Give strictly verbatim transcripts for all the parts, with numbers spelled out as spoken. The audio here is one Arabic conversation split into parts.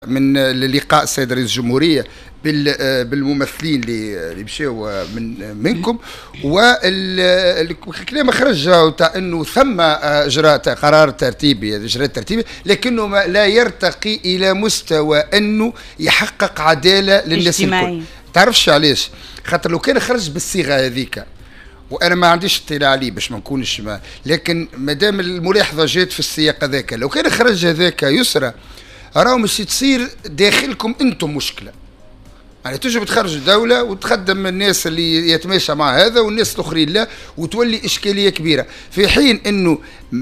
من لقاء السيد رئيس الجمهورية بالممثلين اللي مشاو من منكم، والكلام خرج تاع انه ثم اجراء قرار ترتيبي اجراء ترتيبي، لكنه لا يرتقي الى مستوى انه يحقق عداله للناس الكل. تعرفش علاش؟ خاطر لو كان خرج بالصيغه هذيك، وانا ما عنديش اطلاع عليه باش ما نكونش ما، لكن ما دام الملاحظه جات في السياق هذاك، لو كان خرج هذاك يسرى راهو مش تصير داخلكم انتم مشكله. يعني تجي تخرج الدوله وتخدم الناس اللي يتماشى مع هذا والناس الاخرين لا، وتولي اشكاليه كبيره، في حين انه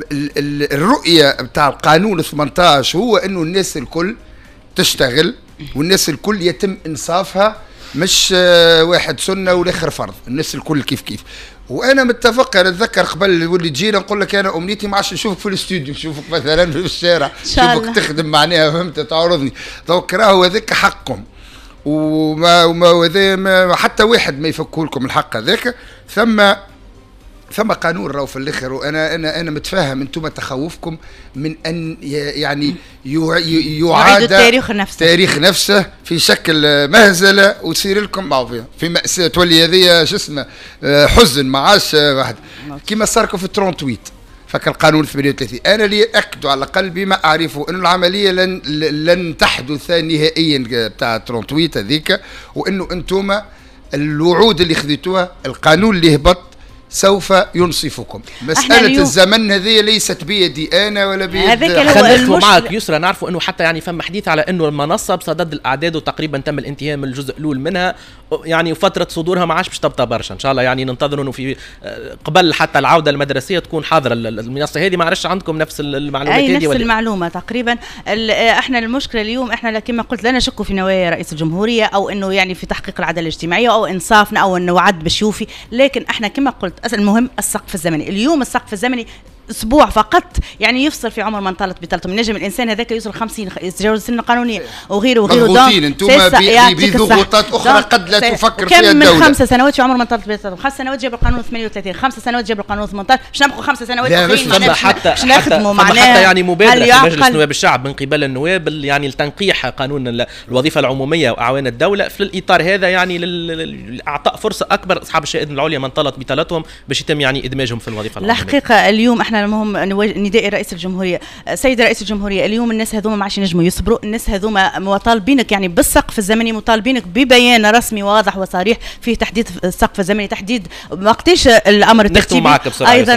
الرؤيه بتاع القانون ثمانية عشر هو انه الناس الكل تشتغل والناس الكل يتم انصافها، مش واحد سنه والاخر فرض، الناس الكل كيف كيف. وانا متفق، انا اتذكر قبل واللي تجينا نقول لك انا امنيتي ما عادش نشوفك في الاستوديو، نشوفك مثلا في الشارع، نشوفك تخدم معناها، فهمت، تعرضني. دونك راهو هذاك حقكم، وما وما حتى واحد ما يفكوا لكم الحق هذاك. ثم ثم قانون راهو في الاخر، وانا انا انا متفاهم انتم تخوفكم من ان يعني يعاد التاريخ نفسه تاريخ نفسه في شكل مهزله، وتصير لكم معوفيه في مأساة، تولي هذه شو اسمه حزن ما عادش واحد كما صاركم في ثمانية وثلاثين. فكر القانون ثمانية وثلاثين، انا اللي اكد على الاقل بما اعرفه انه العمليه لن لن تحدث نهائيا بتاع ثمانية وثلاثين هذيك، وانه انتم الوعود اللي خذيتوها، القانون اللي هبط سوف ينصفكم. مسألة الزمن هذه ليست بيدي أنا ولا بيد. خلينا ندخلوا معك يسرى، نعرفوا أنه حتى يعني فما حديث على أنه المنصة بصدد الأعداد وتقريبا تم الانتهاء من الجزء الأول منها، يعني فترة صدورها ما عادش باش تبطأ برشا إن شاء الله. يعني ننتظر أنه في قبل حتى العودة المدرسية تكون حاضرة المنصة هذه. ما عرفش عندكم نفس المعلومات هذه؟ نفس ولا؟ المعلومة تقريبا. احنا المشكلة اليوم احنا كما قلت لا نشك في نوايا رئيس الجمهورية أو أنه يعني في تحقيق العدالة الاجتماعية أو إنصافنا أو أنه وعد باش يوفي، لكن احنا كما قلت المهم السقف الزمني. اليوم السقف الزمني اسبوع فقط يعني يفصل في عمر من طالت بطالته. من نجم الانسان هذاك يوصل خمسين يتجاوز السن القانونيه وغيره وغيره. ضغوطين انتم بضغوطات اخرى قد لا تفكر فيها الدوله. كم من خمس سنوات في عمر من طالت بطالته، خمس سنوات جاب القانون ثمانية وثلاثين، خمس سنوات جاب القانون ثمانية عشر، باش نبقوا خمس سنوات اخرين حتى حتى نخدموا معناها حتى يعني مبادره في مجلس نواب الشعب من قبل النواب يعني لتنقيح قانون الوظيفه العموميه واعوان الدوله في الاطار هذا، يعني لاعطاء فرصه اكبر اصحاب الشهاده العليا من طالت بطالتهم باش يتم يعني ادماجهم في الوظيفه العموميه. الحقيقه اليوم احنا المهم نداء رئيس الجمهورية، سيد رئيس الجمهورية، اليوم الناس هذوما ما عادش ينجموا يصبروا، الناس هذوما مطالبينك يعني بالسقف الزمني، مطالبينك ببيان رسمي واضح وصريح فيه تحديد السقف الزمني، تحديد وقتاش الامر الترتيبي، ايضا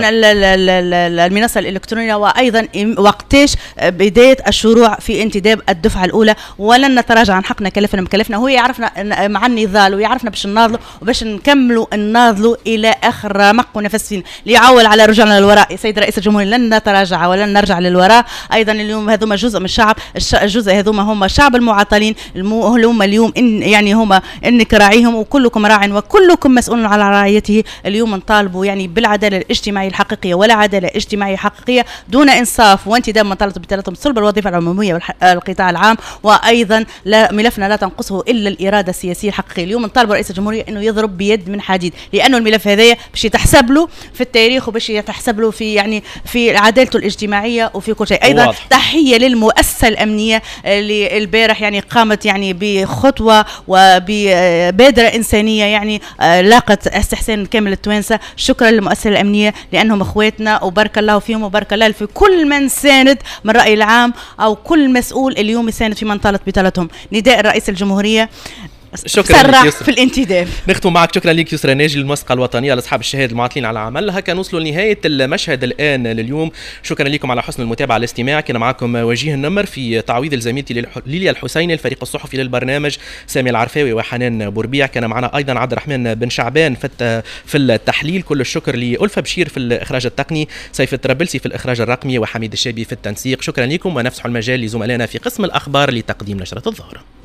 المنصة الالكترونية، وايضا وقتاش بداية الشروع في انتداب الدفعة الاولى. ولن نتراجع عن حقنا كلفنا مكلفنا، هو يعرفنا مع النضال ويعرفنا باش نناضلوا وباش نكملوا نناضلوا الى اخر رمق ونفس فين ليعول على رجعنا للوراء. سيد رئيس الجمهورية لن نتراجع ولن نرجع للوراء. ايضا اليوم هذوما جزء من الشعب، الجزء هذوما هم شعب المعطلين، هم اليوم إن يعني هم انك راعيهم وكلكم راع وكلكم مسؤول على رعايته. اليوم نطالبوا يعني بالعداله الاجتماعيه الحقيقيه، ولا عداله اجتماعيه حقيقيه دون انصاف وانتداب من طالت بطالتهم صلب الوظيفه العموميه والقطاع العام. وايضا لا ملفنا لا تنقصه الا الاراده السياسيه الحقيقيه. اليوم نطالب رئيس الجمهوريه انه يضرب بيد من حديد، لانه الملف هذايا باش يتحسب له في التاريخ وباش يتحسب له في يعني في عدالته الاجتماعيه وفي كل شيء. ايضا واضح. تحيه للمؤسسه الامنيه اللي البارح يعني قامت يعني بخطوه وببادره انسانيه يعني لاقت استحسان كامل التوانسه. شكرا للمؤسسه الامنيه لانهم اخواتنا وبارك الله فيهم وبارك الله في كل من ساند من الراي العام او كل مسؤول اليوم يساند في من طالت بطالتهم. نداء رئيس الجمهوريه شكرا لك في الانتداب. نختم معك. شكرا لك يسرى ناجي، الموسقه الوطنيه لاصحاب الشهاده المعاطلين على العمل. هكا نوصلوا لنهايه المشهد الان لليوم. شكرا لكم على حسن المتابعه والاستماع. كان معكم وجيه النمر في تعويض زميلتي ليليا الحسيني، الفريق الصحفي للبرنامج سامي العرفاوي وحنان بوربيع. كان معنا ايضا عبد الرحمن بن شعبان في في التحليل. كل الشكر لألفة بشير في الاخراج التقني، سيف التربلسي في الاخراج الرقمي، وحميد الشابي في التنسيق. شكرا لكم ونفسح المجال لزملائنا في قسم الاخبار لتقديم نشره الظهر.